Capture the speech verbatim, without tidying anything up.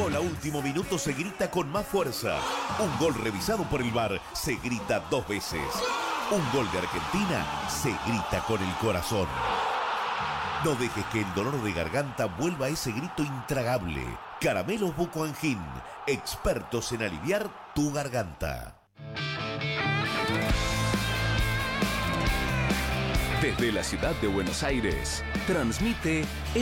gol a último minuto se grita con más fuerza. Un gol revisado por el V A R se grita dos veces. Un gol de Argentina se grita con el corazón. No dejes que el dolor de garganta vuelva a ese grito intragable. Caramelos Buco Angin, expertos en aliviar tu garganta. Desde la ciudad de Buenos Aires, transmite